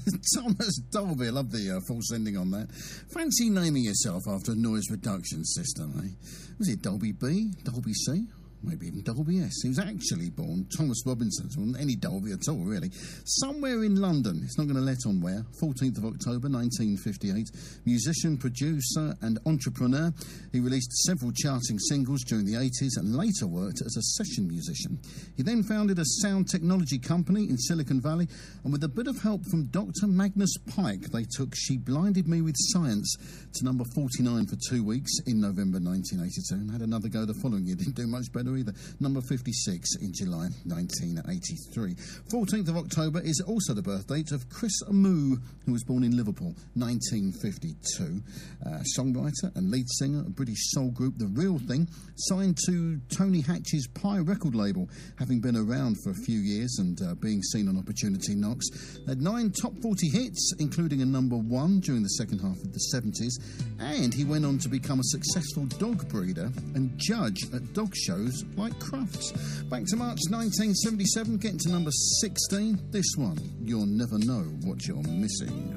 Thomas Dolby, I love the false ending on that. Fancy naming yourself after a noise reduction system, eh? Was it Dolby B? Dolby C? Maybe even Dolby S. He was actually born Thomas Robinson, so wasn't any Dolby at all, really. Somewhere in London, it's not going to let on where, 14th of October 1958. Musician, producer and entrepreneur. He released several charting singles during the 80s and later worked as a session musician. He then founded a sound technology company in Silicon Valley, and with a bit of help from Dr. Magnus Pyke, they took She Blinded Me with Science to number 49 for 2 weeks in November 1982 and had another go the following year. Didn't do much better either. Number 56 in July 1983. 14th of October is also the birth date of Chris Amoo, who was born in Liverpool, 1952. Songwriter and lead singer of British soul group The Real Thing, signed to Tony Hatch's Pie record label, having been around for a few years and being seen on Opportunity Knocks. Had 9 top 40 hits, including a number 1 during the second half of the 70s, and he went on to become a successful dog breeder and judge at dog shows like Crufts. Back to March 1977, getting to number 16. This one, You'll Never Know What You're Missing.